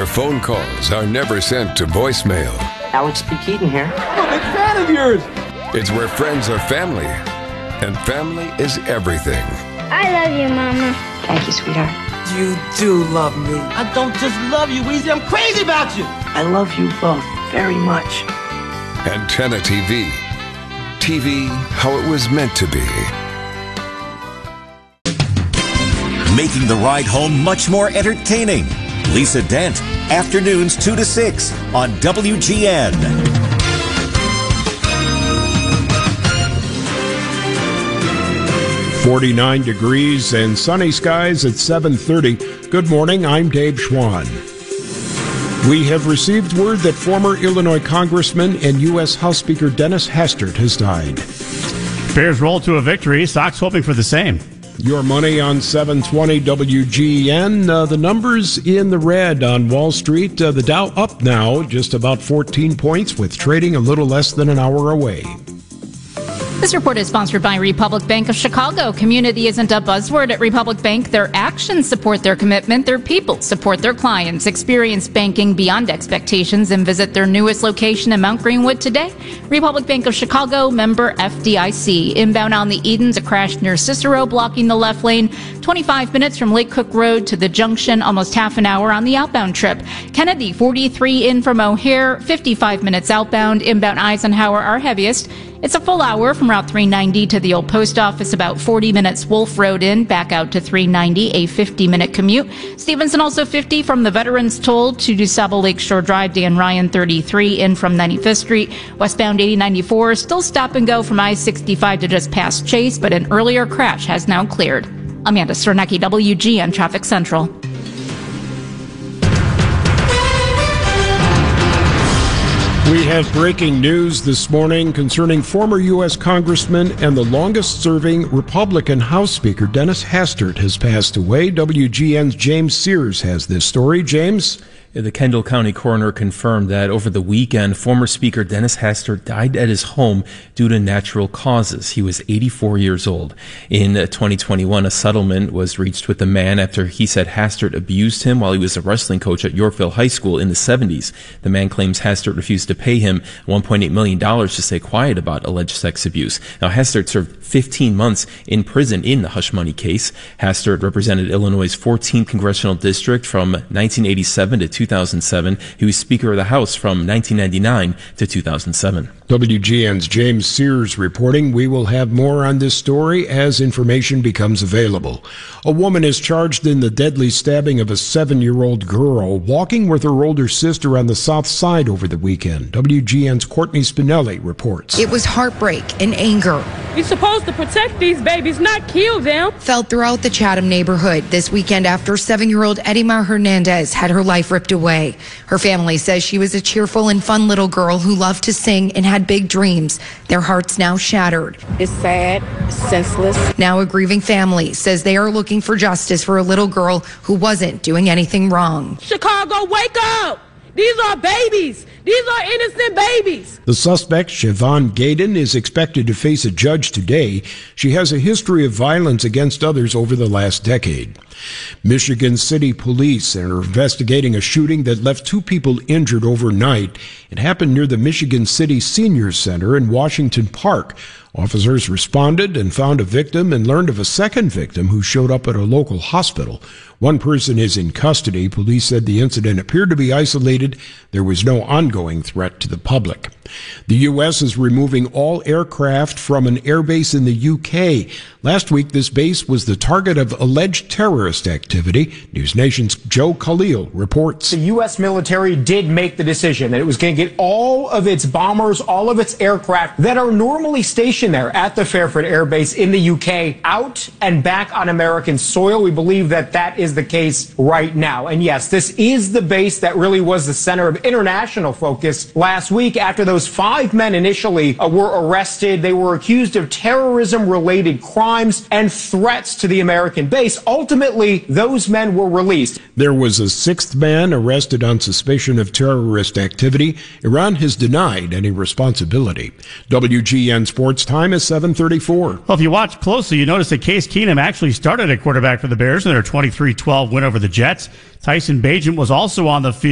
where phone calls are never sent to voicemail. Alex P. Keaton here. I'm a big fan of yours. It's where friends are family, and family is everything. I love you, Mama. Thank you, sweetheart. You do love me. I don't just love you, Weezy. I'm crazy about you. I love you both very much. Antenna TV. TV how it was meant to be. Making the ride home much more entertaining. Lisa Dent, afternoons 2 to 6 on WGN. .49 degrees and sunny skies at 7:30. Good morning, I'm Dave Schwann. We have received word that former Illinois Congressman and U.S. House Speaker Dennis Hastert has died. Bears roll to a victory. Sox hoping for the same. Your money on 720 WGN. The numbers in the red on Wall Street. The Dow up now, just about 14 points, with trading a little less than an hour away. This report is sponsored by Republic Bank of Chicago. Community isn't a buzzword at Republic Bank. Their actions support their commitment. Their people support their clients. Experience banking beyond expectations and visit their newest location in Mount Greenwood today. Republic Bank of Chicago, member FDIC. Inbound on the Edens, a crash near Cicero blocking the left lane. 25 minutes from Lake Cook Road to the junction, almost half an hour on the outbound trip. Kennedy, 43 in from O'Hare, 55 minutes outbound. Inbound Eisenhower, our heaviest. It's a full hour from Route 390 to the old post office, about 40 minutes Wolf Road in, back out to 390, a 50-minute commute. Stevenson also 50 from the Veterans Toll to DuSable Lakeshore Drive. Dan Ryan 33 in from 95th Street. Westbound 8094 still stop and go from I-65 to just past Chase, but an earlier crash has now cleared. Amanda Sternecki, WGN Traffic Central. We have breaking news this morning concerning former U.S. Congressman and the longest-serving Republican House Speaker, Dennis Hastert, has passed away. WGN's James Sears has this story. James? The Kendall County coroner confirmed that over the weekend, former Speaker Dennis Hastert died at his home due to natural causes. He was 84 years old. In 2021, a settlement was reached with the man after he said Hastert abused him while he was a wrestling coach at Yorkville High School in the 70s. The man claims Hastert refused to pay him $1.8 million to stay quiet about alleged sex abuse. Now, Hastert served 15 months in prison in the hush money case. Hastert represented Illinois' 14th congressional district from 1987 to 2007. He was Speaker of the House from 1999 to 2007. WGN's James Sears reporting. We will have more on this story as information becomes available. A woman is charged in the deadly stabbing of a 7-year-old girl walking with her older sister on the south side over the weekend. WGN's Courtney Spinelli reports. It was heartbreak and anger. You're supposed to protect these babies, not kill them. Felt throughout the Chatham neighborhood this weekend after 7-year-old Edimar Hernandez had her life ripped away. Her family says she was a cheerful and fun little girl who loved to sing and had big dreams. Their hearts now shattered. It's sad, senseless. Now a grieving family says they are looking for justice for a little girl who wasn't doing anything wrong. Chicago, wake up! These are babies. These are innocent babies. The suspect, Siobhan Gaydon, is expected to face a judge today. She has a history of violence against others over the last decade. Michigan City Police are investigating a shooting that left 2 people injured overnight. It happened near the Michigan City Senior Center in Washington Park. Officers responded and found a victim and learned of a second victim who showed up at a local hospital. One person is in custody. Police said the incident appeared to be isolated. There was no ongoing threat to the public. The U.S. is removing all aircraft from an airbase in the U.K. Last week, this base was the target of alleged terrorist activity. News Nation's Joe Khalil reports. The U.S. military did make the decision that it was going to get all of its bombers, all of its aircraft that are normally stationed there at the Fairford Air Base in the U.K. out and back on American soil. We believe that that is the case right now. And yes, this is the base that really was the center of international focus last week after those 5 men initially were arrested. They were accused of terrorism-related crimes and threats to the American base. Ultimately, those men were released. There was a 6th man arrested on suspicion of terrorist activity. Iran has denied any responsibility. WGN Sports Time is 7:34. Well, if you watch closely, you notice that Case Keenum actually started at quarterback for the Bears in their 23-12 win over the Jets. Tyson Bagent was also on the field.